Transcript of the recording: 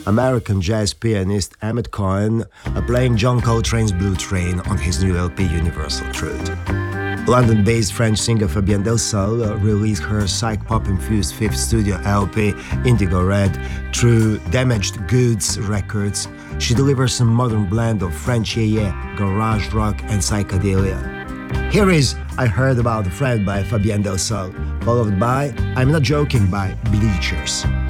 American jazz pianist Emmett Cohen playing John Coltrane's Blue Train on his new LP Universal Truth. London-based French singer Fabienne Del Sol released her psych-pop-infused fifth studio LP, Indigo Red, through Damaged Goods Records. She delivers a modern blend of French yeye, garage rock and psychedelia. Here is I Heard About a Friend by Fabienne Del Sol, followed by I'm Not Joking by Bleachers.